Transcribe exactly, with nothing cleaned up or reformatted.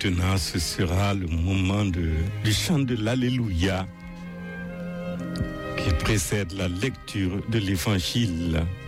maintenant, ce sera le moment de, du chant de l'Alléluia qui précède la lecture de l'Évangile.